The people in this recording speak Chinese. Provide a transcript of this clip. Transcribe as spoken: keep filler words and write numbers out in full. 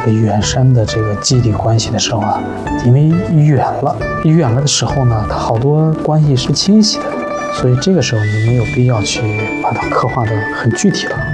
个远山的这个基地关系的时候啊，因为远了，远了的时候呢，它好多关系是清晰的，所以这个时候你没有必要去把它刻画得很具体了。